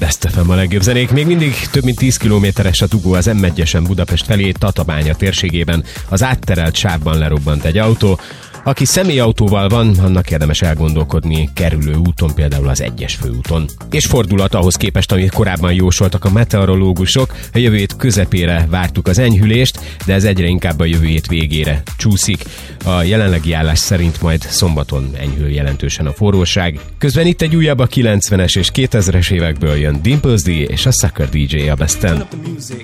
Best FM a legjobb zenék. Még mindig több mint 10 kilométeres a dugó az M1-esen Budapest felé, Tatabánya térségében. Az átterelt sávban lerobbant egy autó. Aki személyautóval van, annak érdemes elgondolkodni kerülő úton, például az 1-es főúton. És fordulat ahhoz képest, amit korábban jósoltak a meteorológusok, a jövő hét közepére vártuk az enyhülést, de ez egyre inkább a jövő hét végére csúszik. A jelenlegi állás szerint majd szombaton enyhül jelentősen a forróság. Közben itt egy újabb a 90-es és 2000-es évekből jön Dimples D és a Sucker DJ a Besten.